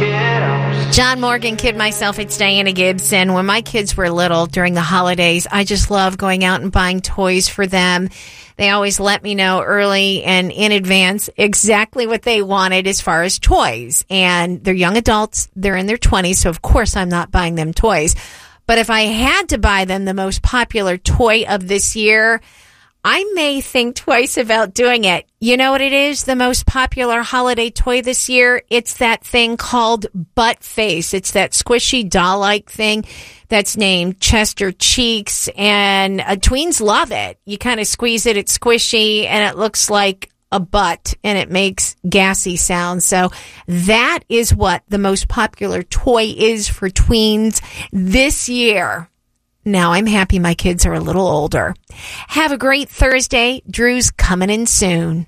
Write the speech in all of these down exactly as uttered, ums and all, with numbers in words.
John Morgan, Kid Myself, it's Diana Gibson. When my kids were little during the holidays, I just loved going out and buying toys for them. They always let me know early and in advance exactly what they wanted as far as toys. And they're young adults. They're in their twenties, so of course I'm not buying them toys. But if I had to buy them the most popular toy of this year, I may think twice about doing it. You know what it is? The most popular holiday toy this year? It's that thing called Butt Face. It's that squishy doll-like thing that's named Chester Cheeks, and uh, tweens love it. You kind of squeeze it, it's squishy, and it looks like a butt, and it makes gassy sounds. So that is what the most popular toy is for tweens this year. Now I'm happy my kids are a little older. Have a great Thursday. Drew's coming in soon.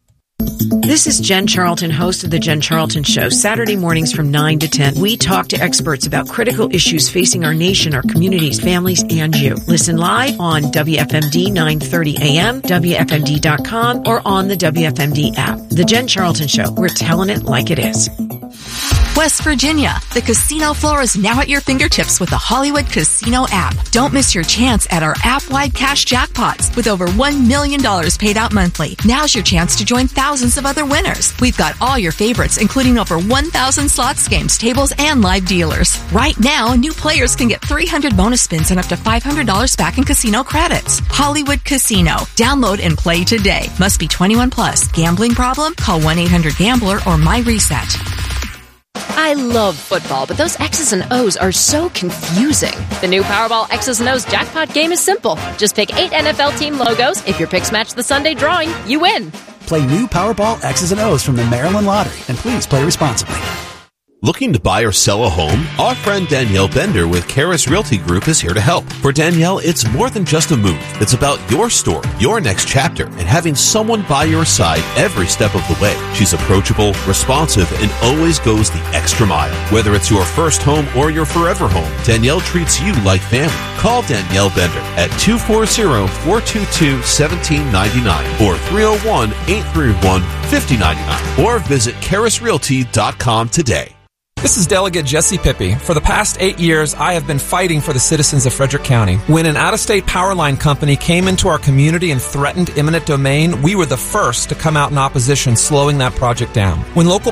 This is Jen Charlton, host of The Jen Charlton Show. Saturday mornings from nine to ten, we talk to experts about critical issues facing our nation, our communities, families, and you. Listen live on W F M D nine thirty A M, W F M D dot com, or on the W F M D app. The Jen Charlton Show. We're telling it like it is. West Virginia, the casino floor is now at your fingertips with the Hollywood Casino app. Don't miss your chance at our app-wide cash jackpots with over one million dollars paid out monthly. Now's your chance to join thousands of other winners. We've got all your favorites, including over one thousand slots, games, tables, and live dealers. Right now, new players can get three hundred bonus spins and up to five hundred dollars back in casino credits. Hollywood Casino. Download and play today. Must be twenty-one plus. Gambling problem? Call one eight hundred gambler or MyReset. I love football, but those X's and O's are so confusing. The new Powerball X's and O's jackpot game is simple. Just pick eight N F L team logos. If your picks match the Sunday drawing, you win. Play new Powerball X's and O's from the Maryland Lottery, and please play responsibly. Looking to buy or sell a home? Our friend Danielle Bender with Karis Realty Group is here to help. For Danielle, it's more than just a move. It's about your story, your next chapter, and having someone by your side every step of the way. She's approachable, responsive, and always goes the extra mile. Whether it's your first home or your forever home, Danielle treats you like family. Call Danielle Bender at two four zero, four two two, one seven nine nine or three oh one, eight three one, five oh nine nine or visit Karis Realty dot com today. This is Delegate Jesse Pippi. For the past eight years, I have been fighting for the citizens of Frederick County. When an out-of-state power line company came into our community and threatened eminent domain, we were the first to come out in opposition, slowing that project down. When local